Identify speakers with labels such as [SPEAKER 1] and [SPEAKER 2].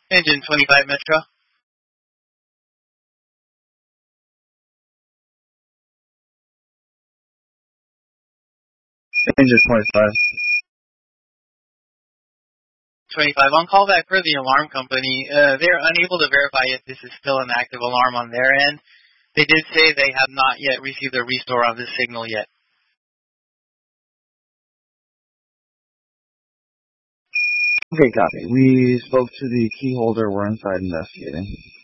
[SPEAKER 1] Engine 25 Metro.
[SPEAKER 2] Engine 25.
[SPEAKER 1] 25. On callback for the alarm company, they're unable to verify if this is still an active alarm on their end. They did say they have not yet received a restore of this signal yet.
[SPEAKER 2] Okay, copy. We spoke to the key holder. We're inside investigating.